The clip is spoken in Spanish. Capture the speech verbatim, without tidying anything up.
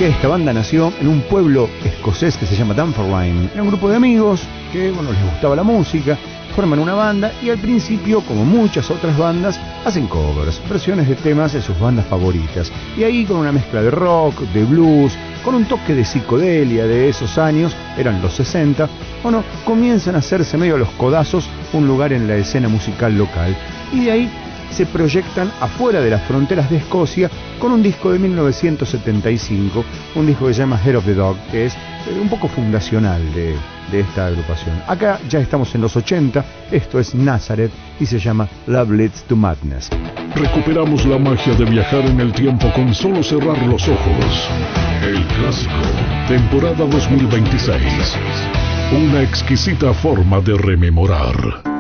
que esta banda nació en un pueblo escocés que se llama Dunfermline. Era un grupo de amigos que, bueno, les gustaba la música, forman una banda y al principio, como muchas otras bandas, hacen covers, versiones de temas de sus bandas favoritas. Y ahí, con una mezcla de rock, de blues, con un toque de psicodelia de esos años, eran los sesenta, bueno, comienzan a hacerse medio a los codazos un lugar en la escena musical local. Y de ahí se proyectan afuera de las fronteras de Escocia con un disco de mil novecientos setenta y cinco, un disco que se llama Head of the Dog, que es un poco fundacional de, de esta agrupación. Acá ya estamos en los ochenta, esto es Nazareth y se llama Love Leads to Madness. Recuperamos la magia de viajar en el tiempo con solo cerrar los ojos. El clásico, temporada dos mil veintiséis. Una exquisita forma de rememorar.